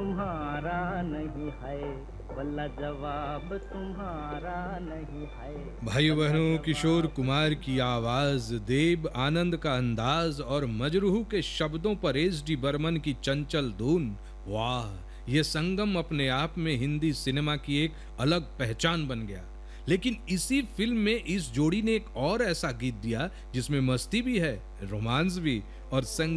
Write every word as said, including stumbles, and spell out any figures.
तुम्हारा नहीं है, वल्ला जवाब तुम्हारा नहीं है। भाइयों वल्ला बहनों, किशोर जवाब कुमार की तुम्हारा। आवाज, देव आनंद का अंदाज और मजरूह के शब्दों पर एस डी बर्मन की चंचल धुन, वाह! ये संगम अपने आप में हिंदी सिनेमा की एक अलग पहचान बन गया। लेकिन इसी फिल्म में इस जोड़ी ने एक और ऐसा गीत दिया जिसमें मस्ती भी है, रोमांस भी और संगीत